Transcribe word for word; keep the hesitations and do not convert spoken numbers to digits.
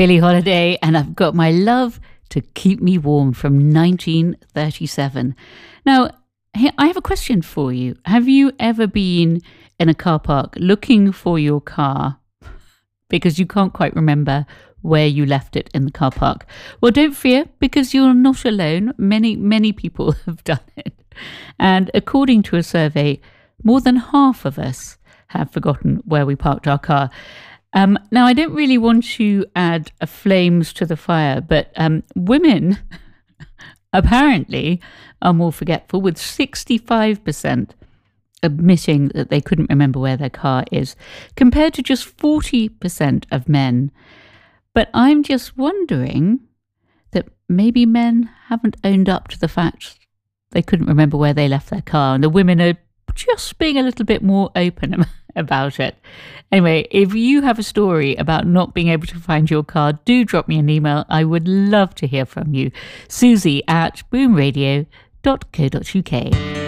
Billie Holiday, and I've got My Love to Keep Me Warm from nineteen thirty-seven. Now, I have a question for you. Have you ever been in a car park looking for your car because you can't quite remember where you left it in the car park? Well, don't fear, because you're not alone. Many, many people have done it. And according to a survey, more than half of us have forgotten where we parked our car. Um, now, I don't really want to add a flames to the fire, but um, women apparently are more forgetful, with sixty-five percent admitting that they couldn't remember where their car is, compared to just forty percent of men. But I'm just wondering that maybe men haven't owned up to the fact they couldn't remember where they left their car, and the women are just being a little bit more open about it. Anyway, if you have a story about not being able to find your car, do drop me an email. I would love to hear from you. Susie at boom radio dot co dot uk.